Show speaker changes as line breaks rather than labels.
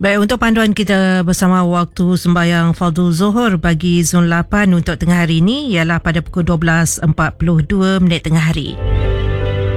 Baik, untuk panduan kita bersama waktu sembahyang Fardhu Zuhur bagi Zon 8 untuk tengah hari ini ialah pada pukul 12.42 tengah hari.